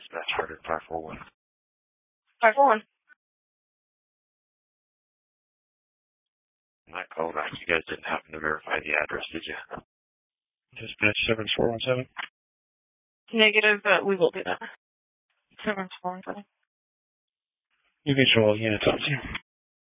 dispatch order 541. 541. When I called out, you guys didn't happen to verify the address, did you? Dispatch 7417. Negative, we will do that. 7417. You can show all units up to you.